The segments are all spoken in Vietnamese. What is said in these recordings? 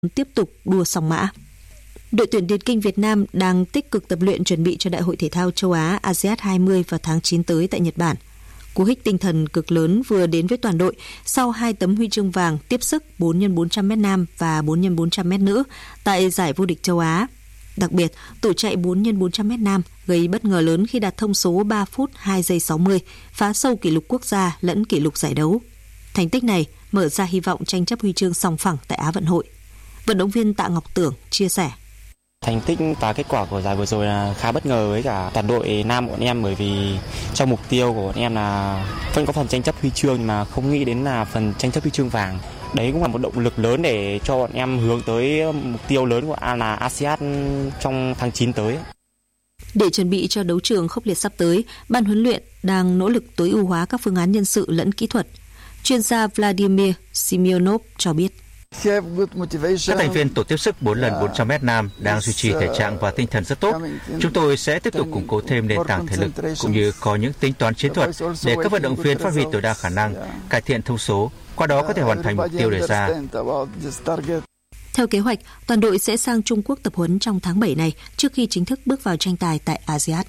tiếp tục đua song mã. Đội tuyển điền kinh Việt Nam đang tích cực tập luyện chuẩn bị cho Đại hội Thể thao châu Á ASEAN 20 vào tháng 9 tới tại Nhật Bản. Cú hích tinh thần cực lớn vừa đến với toàn đội sau 2 tấm huy chương vàng tiếp sức 4x400m nam và 4x400m nữ tại giải vô địch châu Á. Đặc biệt, tổ chạy 4x400m nam gây bất ngờ lớn khi đạt thông số 3 phút 2 giây 60, phá sâu kỷ lục quốc gia lẫn kỷ lục giải đấu. Thành tích này mở ra hy vọng tranh chấp huy chương song phẳng tại Á vận hội. Vận động viên Tạ Ngọc Tưởng chia sẻ. Thành tích và kết quả của giải vừa rồi là khá bất ngờ với cả toàn đội nam bọn em, bởi vì trong mục tiêu của bọn em là vẫn có phần tranh chấp huy chương mà không nghĩ đến là phần tranh chấp huy chương vàng. Đấy cũng là một động lực lớn để cho bọn em hướng tới mục tiêu lớn của là ASEAN trong tháng 9 tới. Để chuẩn bị cho đấu trường khốc liệt sắp tới, ban huấn luyện đang nỗ lực tối ưu hóa các phương án nhân sự lẫn kỹ thuật. Chuyên gia Vladimir Simionov cho biết. Các thành viên tổ tiếp sức 4 lần 400m nam đang duy trì thể trạng và tinh thần rất tốt. Chúng tôi sẽ tiếp tục củng cố thêm nền tảng thể lực cũng như có những tính toán chiến thuật để các vận động viên phát huy tối đa khả năng, cải thiện thông số, qua đó có thể hoàn thành mục tiêu đề ra. Theo kế hoạch, toàn đội sẽ sang Trung Quốc tập huấn trong tháng 7 này trước khi chính thức bước vào tranh tài tại ASEAN.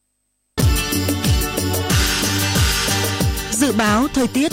Dự báo thời tiết.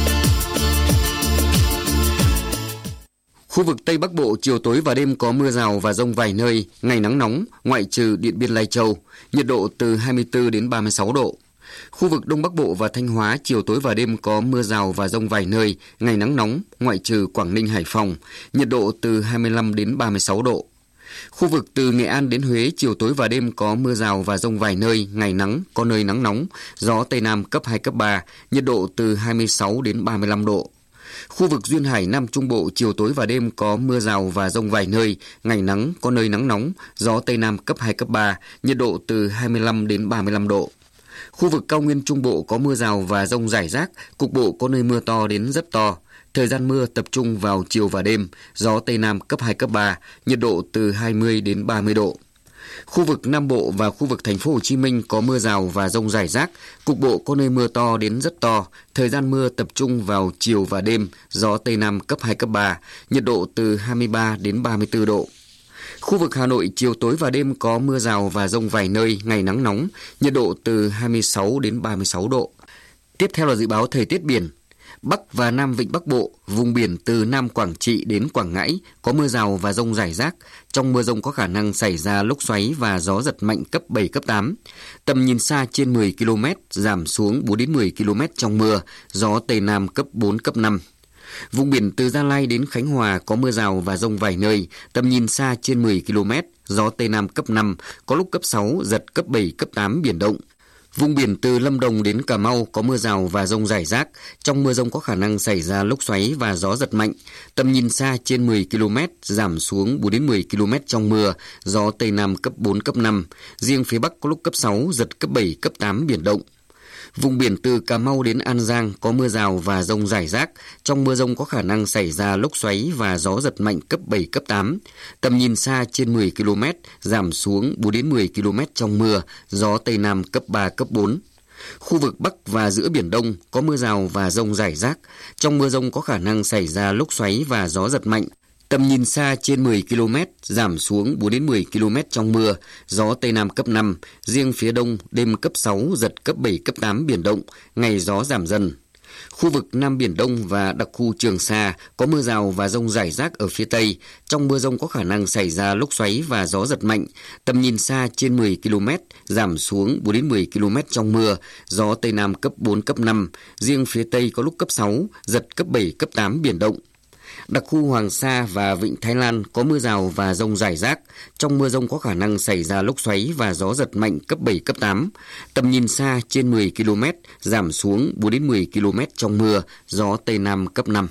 Khu vực Tây Bắc Bộ chiều tối và đêm có mưa rào và dông vài nơi, ngày nắng nóng, ngoại trừ Điện Biên Lai Châu, nhiệt độ từ 24 đến 36 độ. Khu vực Đông Bắc Bộ và Thanh Hóa chiều tối và đêm có mưa rào và dông vài nơi, ngày nắng nóng, ngoại trừ Quảng Ninh, Hải Phòng, nhiệt độ từ 25 đến 36 độ. Khu vực từ Nghệ An đến Huế chiều tối và đêm có mưa rào và dông vài nơi, ngày nắng, có nơi nắng nóng, gió Tây Nam cấp 2, cấp 3, nhiệt độ từ 26 đến 35 độ. Khu vực Duyên Hải Nam Trung Bộ chiều tối và đêm có mưa rào và dông vài nơi, ngày nắng, có nơi nắng nóng, gió Tây Nam cấp 2, cấp 3, nhiệt độ từ 25 đến 35 độ. Khu vực Cao Nguyên Trung Bộ có mưa rào và dông rải rác, cục bộ có nơi mưa to đến rất to. Thời gian mưa tập trung vào chiều và đêm, gió Tây Nam cấp 2, cấp 3, nhiệt độ từ 20 đến 30 độ. Khu vực Nam Bộ và khu vực thành phố Hồ Chí Minh có mưa rào và dông rải rác, cục bộ có nơi mưa to đến rất to. Thời gian mưa tập trung vào chiều và đêm, gió Tây Nam cấp 2, cấp 3, nhiệt độ từ 23 đến 34 độ. Khu vực Hà Nội chiều tối và đêm có mưa rào và dông vài nơi, ngày nắng nóng, nhiệt độ từ 26 đến 36 độ. Tiếp theo là dự báo thời tiết biển. Bắc và Nam Vịnh Bắc Bộ, vùng biển từ Nam Quảng Trị đến Quảng Ngãi có mưa rào và dông rải rác. Trong mưa dông có khả năng xảy ra lốc xoáy và gió giật mạnh cấp 7, cấp 8. Tầm nhìn xa trên 10 km, giảm xuống 4 đến 10 km trong mưa, gió Tây Nam cấp 4, cấp 5. Vùng biển từ Gia Lai đến Khánh Hòa có mưa rào và dông vài nơi, tầm nhìn xa trên 10 km, gió Tây Nam cấp 5, có lúc cấp 6, giật cấp 7, cấp 8 biển động. Vùng biển từ Lâm Đồng đến Cà Mau có mưa rào và dông rải rác. Trong mưa dông có khả năng xảy ra lốc xoáy và gió giật mạnh. Tầm nhìn xa trên 10 km, giảm xuống 4 đến 10 km trong mưa, gió Tây Nam cấp 4, cấp 5. Riêng phía Bắc có lúc cấp 6, giật cấp 7, cấp 8 biển động. Vùng biển từ Cà Mau đến An Giang có mưa rào và dông rải rác. Trong mưa dông có khả năng xảy ra lốc xoáy và gió giật mạnh cấp 7, cấp 8. Tầm nhìn xa trên 10 km, giảm xuống 4 đến 10 km trong mưa, gió Tây Nam cấp 3, cấp 4. Khu vực Bắc và giữa Biển Đông có mưa rào và dông rải rác. Trong mưa dông có khả năng xảy ra lốc xoáy và gió giật mạnh. Tầm nhìn xa trên 10 km, giảm xuống 4 đến 10 km trong mưa, gió Tây Nam cấp 5, riêng phía Đông đêm cấp 6, giật cấp 7, cấp 8 biển động, ngày gió giảm dần. Khu vực Nam Biển Đông và đặc khu Trường Sa có mưa rào và dông rải rác ở phía Tây, trong mưa dông có khả năng xảy ra lốc xoáy và gió giật mạnh, tầm nhìn xa trên 10 km, giảm xuống 4 đến 10 km trong mưa, gió Tây Nam cấp 4, cấp 5, riêng phía Tây có lúc cấp 6, giật cấp 7, cấp 8 biển động. Đặc khu Hoàng Sa và Vịnh Thái Lan có mưa rào và dông rải rác. Trong mưa dông có khả năng xảy ra lốc xoáy và gió giật mạnh cấp 7, cấp 8. Tầm nhìn xa trên 10 km, giảm xuống 4 đến 10 km trong mưa, gió Tây Nam cấp 5.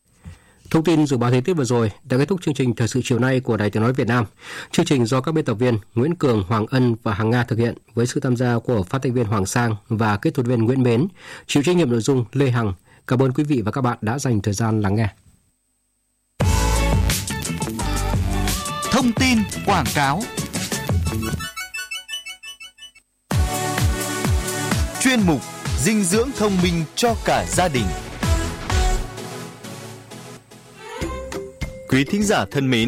Thông tin dự báo thời tiết vừa rồi đã kết thúc chương trình Thời sự chiều nay của Đài Tiếng nói Việt Nam. Chương trình do các biên tập viên Nguyễn Cường, Hoàng Ân và Hằng Nga thực hiện với sự tham gia của phát thanh viên Hoàng Sang và kỹ thuật viên Nguyễn Mến. Chịu trách nhiệm nội dung Lê Hằng. Cảm ơn quý vị và các bạn đã dành thời gian lắng nghe. Thông tin quảng cáo. Chuyên mục dinh dưỡng thông minh cho cả gia đình. Quý thính giả thân mến,